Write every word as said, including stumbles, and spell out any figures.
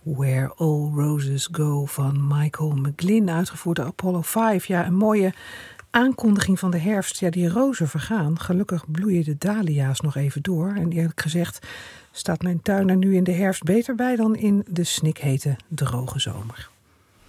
Where All Roses Go van Michael McGlynn, uitgevoerd door Apollo vijf. Ja, een mooie aankondiging van de herfst. Ja, die rozen vergaan. Gelukkig bloeien de dahlia's nog even door. En eerlijk gezegd staat mijn tuin er nu in de herfst beter bij dan in de snikhete droge zomer.